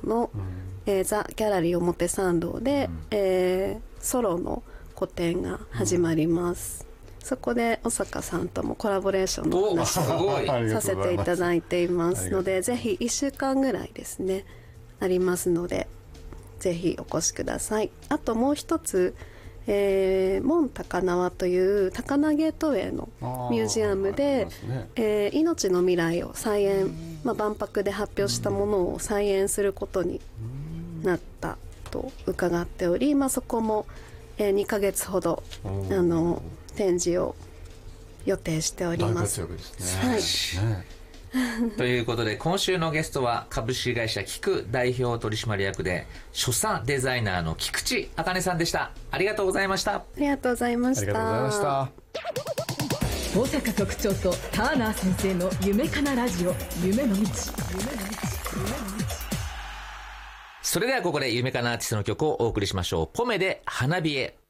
の、ザ・ギャラリー表参道で、ソロの個展が始まります、そこで小坂さんともコラボレーションの話をさせていただいていますので、ぜひ1週間ぐらいですねありますので、ぜひお越しください。あともう一つ、門高輪という高輪ゲートウェイのミュージアムで、命の未来を再演、万博で発表したものを再演することになったと伺っており、そこも、2ヶ月ほど展示を予定しております。 大活躍ですね。はいということで今週のゲストは株式会社キク代表取締役で所作デザイナーの菊池茜さんでした。ありがとうございました。 ありがとうございました。 ありがとうございました。 保坂特長とターナー先生の夢かなラジオ、夢の道。 それではここで夢かなアーティストの曲をお送りしましょう。ポメで花冷え。